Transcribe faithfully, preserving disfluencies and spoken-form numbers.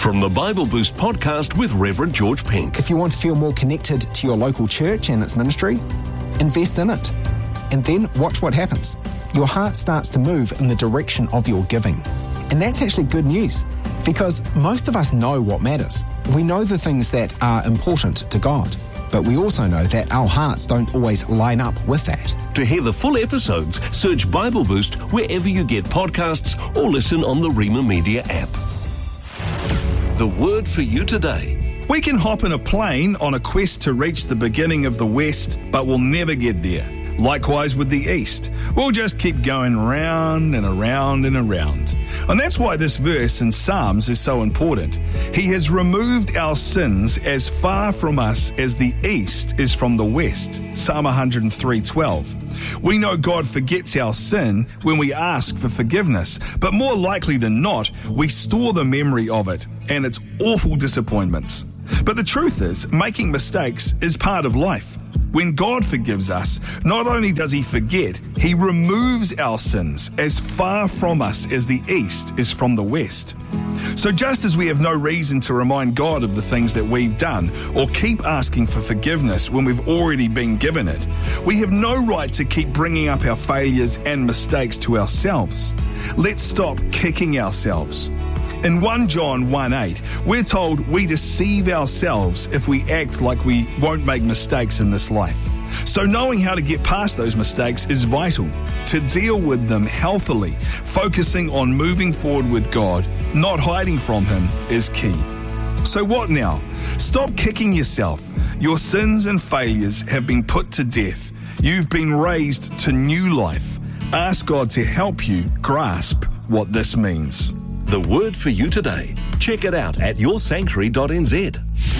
From the Bible Boost podcast with Reverend George Pink. If you want to feel more connected to your local church and its ministry, invest in it. And then watch what happens. Your heart starts to move in the direction of your giving. And that's actually good news, because most of us know what matters. We know the things that are important to God, but we also know that our hearts don't always line up with that. To hear the full episodes, search Bible Boost wherever you get podcasts or listen on the Rima Media app. The word for you today. We can hop in a plane on a quest to reach the beginning of the West, but we'll never get there. Likewise with the East. We'll just keep going round and around and around. And that's why this verse in Psalms is so important. He has removed our sins as far from us as the East is from the West. Psalm one oh three twelve. We know God forgets our sin when we ask for forgiveness, but more likely than not, we store the memory of it and its awful disappointments. But the truth is, making mistakes is part of life. When God forgives us, not only does He forget, He removes our sins as far from us as the East is from the West. So just as we have no reason to remind God of the things that we've done or keep asking for forgiveness when we've already been given it, we have no right to keep bringing up our failures and mistakes to ourselves. Let's stop kicking ourselves. In First John one eight, we're told we deceive ourselves if we act like we won't make mistakes in this life. So knowing how to get past those mistakes is vital. To deal with them healthily, focusing on moving forward with God, not hiding from Him, is key. So what now? Stop kicking yourself. Your sins and failures have been put to death. You've been raised to new life. Ask God to help you grasp what this means. The word for you today. Check it out at your sanctuary dot n z.